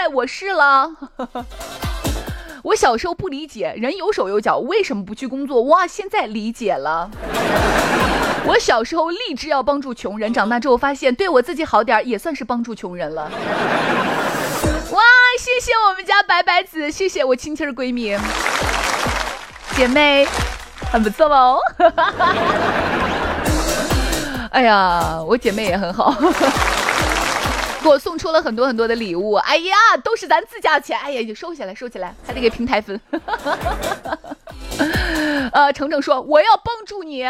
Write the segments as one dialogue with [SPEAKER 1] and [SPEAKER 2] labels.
[SPEAKER 1] 我是了。我小时候不理解，人有手有脚为什么不去工作，哇，现在理解了。我小时候立志要帮助穷人，长大之后发现对我自己好点也算是帮助穷人了。哇，谢谢我们家白白子，谢谢我亲亲的闺蜜姐妹，很不错哦。哎呀，我姐妹也很好，给我送出了很多很多的礼物。哎呀，都是咱自家钱。哎呀，就收起来，收起来，还得给平台分。程程说我要帮助你。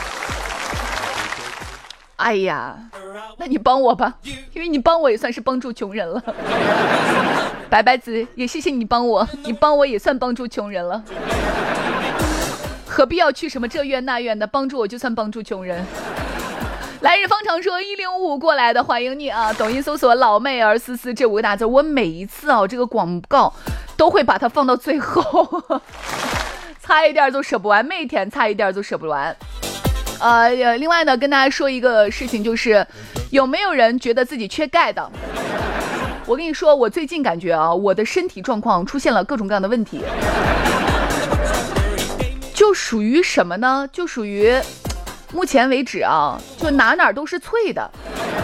[SPEAKER 1] 哎呀，那你帮我吧，因为你帮我也算是帮助穷人了。白白子也谢谢你帮我，你帮我也算帮助穷人了。何必要去什么这院那院的，帮助我就算帮助穷人。来日方长说1055过来的，欢迎你啊！抖音搜索老妹儿思思这5个大字，我每一次这个广告都会把它放到最后，差一点就舍不完，每天差一点就舍不完。另外呢，跟大家说一个事情，就是有没有人觉得自己缺钙的？我跟你说，我最近感觉我的身体状况出现了各种各样的问题，就属于什么呢？就属于目前为止就哪都是脆的。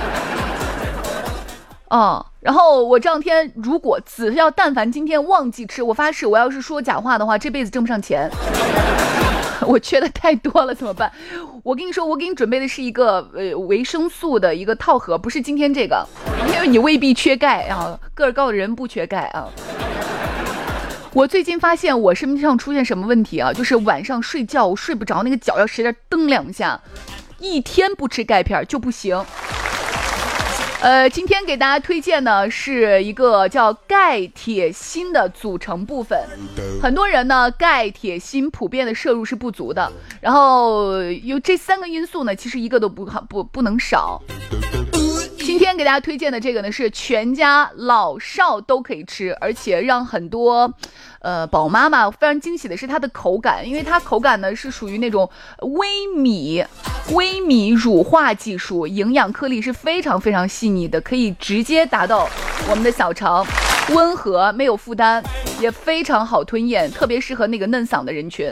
[SPEAKER 1] 然后我这两天如果只要但凡今天忘记吃，我发誓我要是说假话的话，这辈子挣不上钱。我缺的太多了怎么办？我跟你说，我给你准备的是一个维生素的一个套盒，不是今天这个，因为你未必缺钙个儿高的人不缺钙我最近发现我身体上出现什么问题就是晚上睡觉我睡不着，那个脚要使点蹬2下，一天不吃钙片就不行。今天给大家推荐呢是一个叫钙铁锌的组成部分。很多人呢钙铁锌普遍的摄入是不足的，然后有这3个因素呢，其实一个都不能少。今天给大家推荐的这个呢是全家老少都可以吃，而且让很多宝妈妈非常惊喜的是它的口感，因为它口感呢是属于那种微米乳化技术，营养颗粒是非常非常细腻的，可以直接达到我们的小肠，温和没有负担，也非常好吞咽，特别适合那个嫩嗓的人群。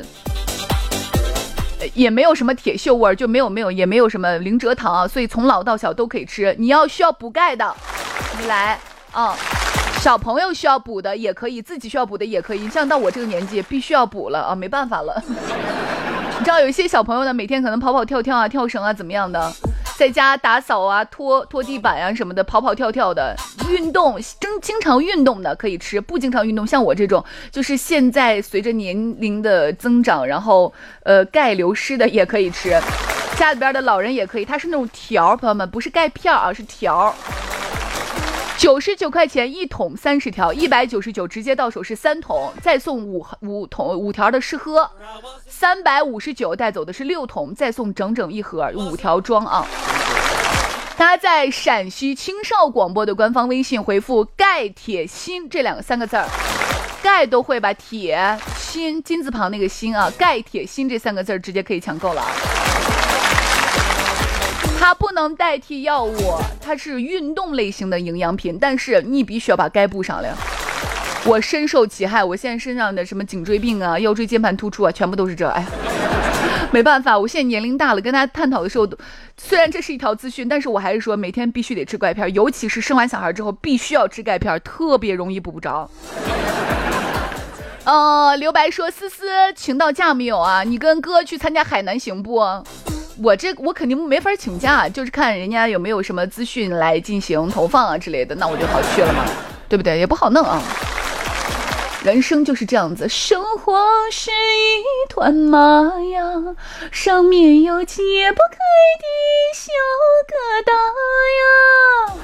[SPEAKER 1] 也没有什么铁锈味，就也没有什么零蔗糖所以从老到小都可以吃。你需要补钙的，你来小朋友需要补的也可以，自己需要补的也可以，像到我这个年纪必须要补了没办法了。你知道有一些小朋友呢，每天可能跑跑跳跳跳绳怎么样的，在家打扫拖地板什么的，跑跑跳跳的运动，经常运动的可以吃，不经常运动像我这种就是现在随着年龄的增长，然后钙流失的也可以吃，家里边的老人也可以，它是那种条，朋友们不是钙片是条。99块钱1桶30条，199直接到手是3桶，再送5条的试喝，359带走的是6桶，再送整整1盒5条装大家在陕西青少广播的官方微信回复钙铁锌这3个字儿，钙都会把铁锌金字旁那个锌钙铁锌这3个字直接可以抢购了它不能代替药物，它是运动类型的营养品，但是你必须要把钙补上来。我深受其害，我现在身上的什么颈椎病腰椎间盘突出全部都是这。没办法，我现在年龄大了，跟大家探讨的时候，虽然这是一条资讯，但是我还是说每天必须得吃钙片，尤其是生完小孩之后必须要吃钙片，特别容易补不着。刘白说思思请到假没有你跟哥去参加海南行不？我肯定没法请假，就是看人家有没有什么资讯来进行投放之类的，那我就好去了嘛，对不对？也不好弄人生就是这样子，生活是一团麻呀，上面有解不开的小疙瘩呀。